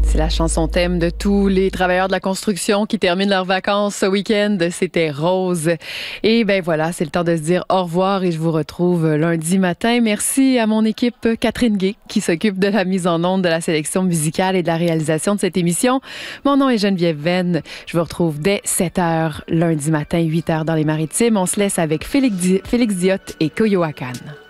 C'est la chanson thème de tous les travailleurs de la construction qui terminent leurs vacances ce week-end. C'était Rose. Et ben voilà, c'est le temps de se dire au revoir et je vous retrouve lundi matin. Merci à mon équipe Catherine Gay qui s'occupe de la mise en onde, de la sélection musicale et de la réalisation de cette émission. Mon nom est Geneviève Venn. Je vous retrouve dès 7h lundi matin, 8h dans les Maritimes. On se laisse avec Félix Diot et Coyoacán.